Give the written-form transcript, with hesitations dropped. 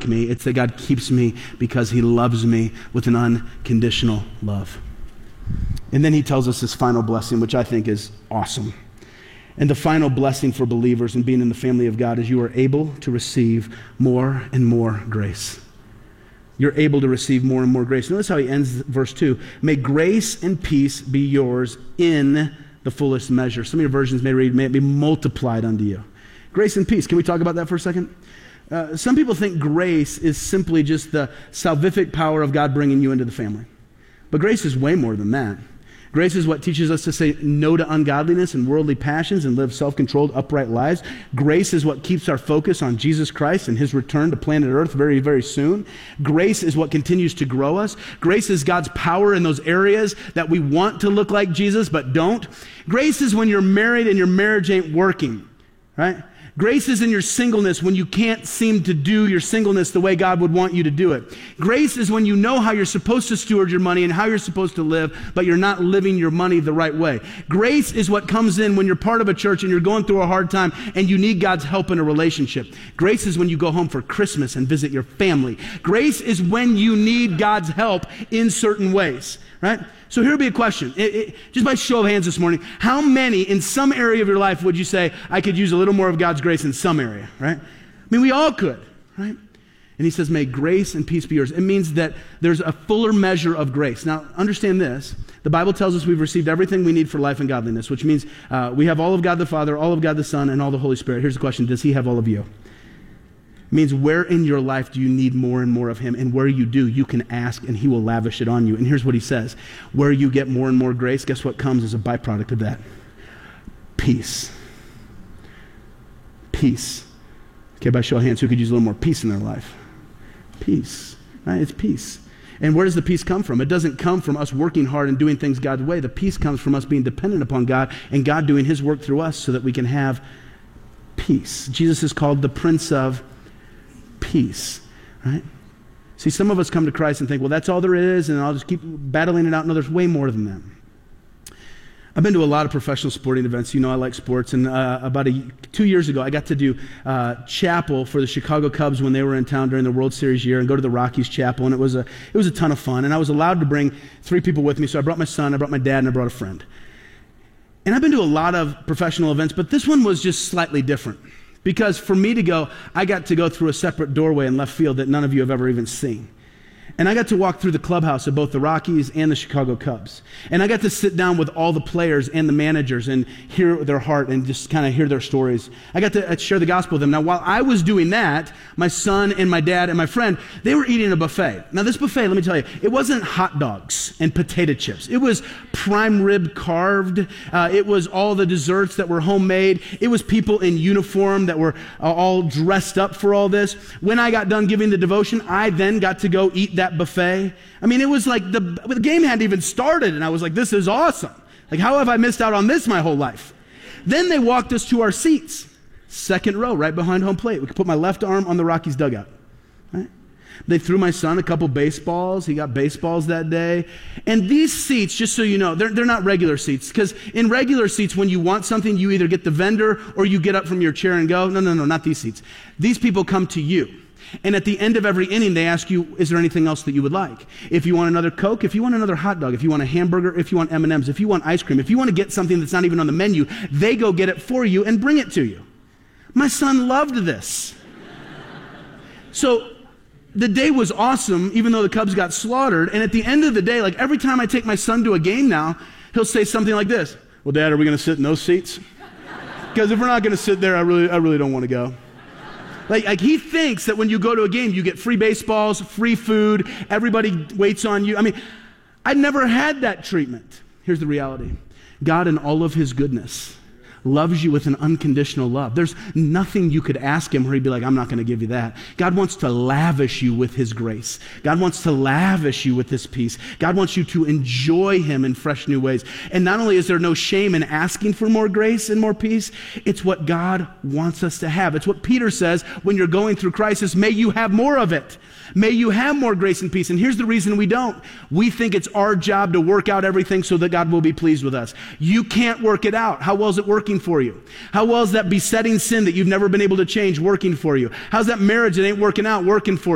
break me. It's that God keeps me because he loves me with an unconditional love. And then he tells us this final blessing, which I think is awesome. And the final blessing for believers in being in the family of God is you are able to receive more and more grace. You're able to receive more and more grace. Notice how he ends verse 2. May grace and peace be yours in the fullest measure. Some of your versions may read, may it be multiplied unto you. Grace and peace. Can we talk about that for a second? Some people think grace is simply just the salvific power of God bringing you into the family. But grace is way more than that. Grace is what teaches us to say no to ungodliness and worldly passions and live self-controlled, upright lives. Grace is what keeps our focus on Jesus Christ and his return to planet Earth very, very soon. Grace is what continues to grow us. Grace is God's power in those areas that we want to look like Jesus but don't. Grace is when you're married and your marriage ain't working, right? Grace is in your singleness when you can't seem to do your singleness the way God would want you to do it. Grace is when you know how you're supposed to steward your money and how you're supposed to live, but you're not living your money the right way. Grace is what comes in when you're part of a church and you're going through a hard time and you need God's help in a relationship. Grace is when you go home for Christmas and visit your family. Grace is when you need God's help in certain ways, right? So here would be a question, just by show of hands this morning. How many in some area of your life would you say, I could use a little more of God's grace in some area, right? I mean, we all could, right? And he says, may grace and peace be yours. It means that there's a fuller measure of grace. Now, understand this. The Bible tells us we've received everything we need for life and godliness, which means we have all of God the Father, all of God the Son, and all the Holy Spirit. Here's the question, does he have all of you? It means where in your life do you need more and more of him? And where you do, you can ask and he will lavish it on you. And here's what he says. Where you get more and more grace, guess what comes as a byproduct of that? Peace. Peace. Okay, by show of hands, who could use a little more peace in their life? Peace, right? It's peace. And where does the peace come from? It doesn't come from us working hard and doing things God's way. The peace comes from us being dependent upon God and God doing his work through us so that we can have peace. Jesus is called the Prince of Peace, right? See, some of us come to Christ and think, well, that's all there is, and I'll just keep battling it out. No, there's way more than that. I've been to a lot of professional sporting events. You know I like sports, and about 2 years ago, I got to do chapel for the Chicago Cubs when they were in town during the World Series year, and go to the Rockies chapel, and it was a ton of fun, and I was allowed to bring 3 people with me, so I brought my son, I brought my dad, and I brought a friend. And I've been to a lot of professional events, but this one was just slightly different. Because for me to go, I got to go through a separate doorway in left field that none of you have ever even seen. And I got to walk through the clubhouse of both the Rockies and the Chicago Cubs. And I got to sit down with all the players and the managers and hear their heart and just kind of hear their stories. I got to share the gospel with them. Now, while I was doing that, my son and my dad and my friend, they were eating a buffet. Now, this buffet, let me tell you, it wasn't hot dogs and potato chips. It was prime rib carved. It was all the desserts that were homemade. It was people in uniform that were all dressed up for all this. When I got done giving the devotion, I then got to go eat that buffet. I mean, it was like the game hadn't even started, and I was like, this is awesome. Like, how have I missed out on this my whole life? Then they walked us to our seats. Second row, right behind home plate. We could put my left arm on the Rockies dugout. Right? They threw my son a couple baseballs. He got baseballs that day. And these seats, just so you know, they're not regular seats. Because in regular seats, when you want something, you either get the vendor or you get up from your chair and go. No, not these seats. These people come to you. And at the end of every inning, they ask you, is there anything else that you would like? If you want another Coke, if you want another hot dog, if you want a hamburger, if you want M&Ms, if you want ice cream, if you want to get something that's not even on the menu, they go get it for you and bring it to you. My son loved this. So the day was awesome, even though the Cubs got slaughtered. And at the end of the day, like every time I take my son to a game now, he'll say something like this. Well, Dad, are we going to sit in those seats? Because if we're not going to sit there, I really don't want to go. Like he thinks that when you go to a game, you get free baseballs, free food, everybody waits on you. I mean, I never had that treatment. Here's the reality. God in all of his goodness loves you with an unconditional love. There's nothing you could ask him where he'd be like, I'm not going to give you that. God wants to lavish you with his grace. God wants to lavish you with his peace. God wants you to enjoy him in fresh new ways. And not only is there no shame in asking for more grace and more peace, it's what God wants us to have. It's what Peter says when you're going through crisis, may you have more of it. May you have more grace and peace. And here's the reason we don't. We think it's our job to work out everything so that God will be pleased with us. You can't work it out. How well is it working for you? How well is that besetting sin that you've never been able to change working for you? How's that marriage that ain't working out working for you?